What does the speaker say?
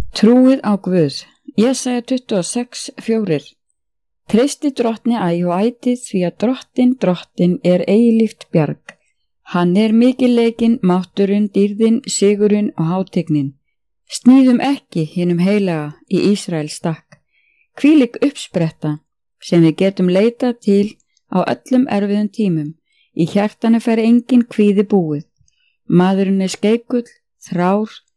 Trúið á Guð. Jesaja 26:4. Treysti drottni æ og ætið því að drottin er eilíft bjarg. Hann er mikilleikinn, mátturinn, dýrðin, sigurinn og hátignin. Sníðum ekki hinum heilaga í Ísraels stakk. Hvílík uppspretta sem við getum leitað til á öllum erfiðum tímum. Í hjartanu fer engin kvíði búið. Maðurinn er skeikull, þrár